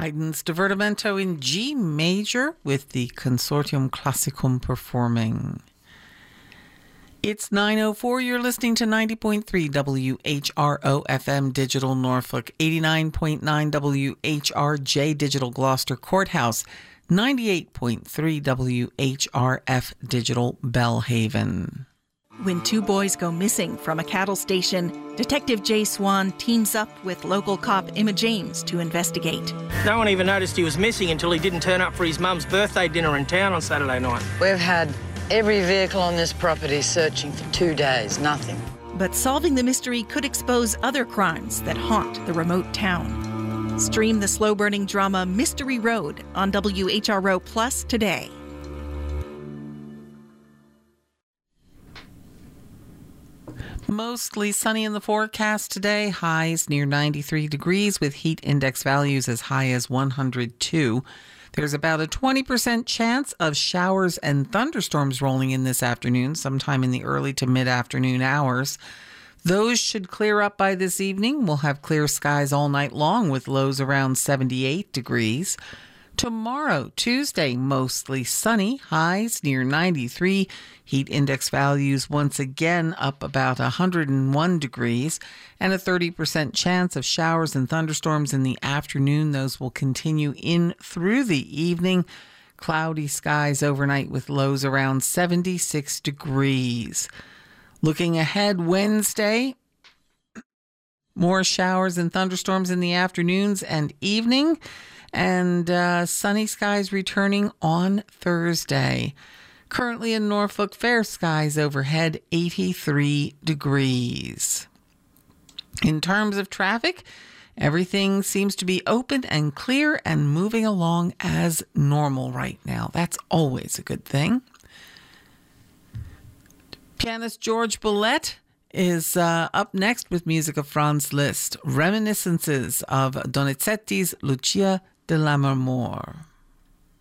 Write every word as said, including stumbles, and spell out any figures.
Haydn's Divertimento in G major with the Consortium Classicum performing. It's nine oh four. You're listening to ninety point three W H R O F M Digital Norfolk, eighty-nine point nine W H R J Digital Gloucester Courthouse, ninety-eight point three W H R F Digital Belhaven. When two boys go missing from a cattle station, Detective Jay Swan teams up with local cop Emma James to investigate. No one even noticed he was missing until he didn't turn up for his mum's birthday dinner in town on Saturday night. We've had every vehicle on this property searching for two days, nothing. But solving the mystery could expose other crimes that haunt the remote town. Stream the slow-burning drama Mystery Road on W H R O Plus today. Mostly sunny in the forecast today. Highs near ninety-three degrees with heat index values as high as one hundred two. There's about a twenty percent chance of showers and thunderstorms rolling in this afternoon, sometime in the early to mid-afternoon hours. Those should clear up by this evening. We'll have clear skies all night long with lows around seventy-eight degrees. Tomorrow, Tuesday, mostly sunny, highs near ninety-three. Heat index values once again up about one hundred one degrees, and a thirty percent chance of showers and thunderstorms in the afternoon. Those will continue in through the evening. Cloudy skies overnight with lows around seventy-six degrees. Looking ahead, Wednesday, more showers and thunderstorms in the afternoons and evening. And uh, sunny skies returning on Thursday. Currently in Norfolk, fair skies overhead, eighty-three degrees. In terms of traffic, everything seems to be open and clear and moving along as normal right now. That's always a good thing. Pianist George Boulette is uh, up next with music of Franz Liszt, reminiscences of Donizetti's Lucia de Lammermoor.